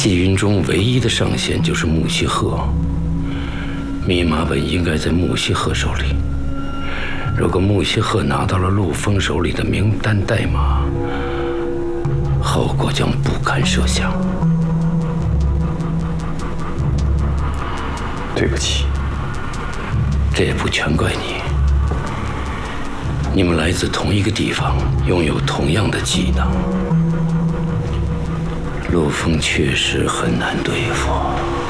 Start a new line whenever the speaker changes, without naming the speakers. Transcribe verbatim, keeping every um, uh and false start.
纪云中唯一的上线就是穆西鹤，密码本应该在穆西鹤手里。如果穆西鹤拿到了陆丰手里的名单代码，后果将不堪设想。
对不起，
这也不全怪你。你们来自同一个地方，拥有同样的技能。陆丰确实很难对付。